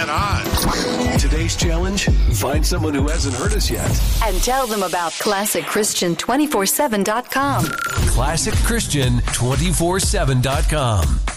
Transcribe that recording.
that odds? Today's challenge, find someone who hasn't heard us yet. And tell them about ClassicChristian247.com. ClassicChristian247.com.